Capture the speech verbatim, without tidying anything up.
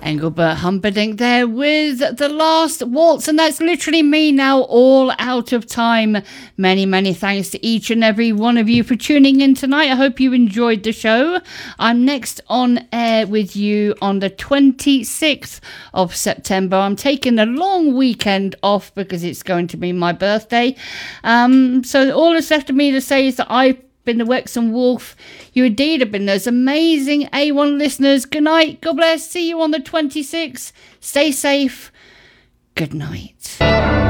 Engelbert Humperdinck there with The Last Waltz, and that's literally me now, all out of time. Many, many thanks to each and every one of you for tuning in tonight. I hope you enjoyed the show. I'm next on air with you on the twenty-sixth of September. I'm taking a long weekend off because it's going to be my birthday. Um, so all that's left of me to say is that I've been the Wexham Wolf. You indeed have been those amazing A one listeners. Good night. God bless. See you on the twenty-sixth. Stay safe. Good night.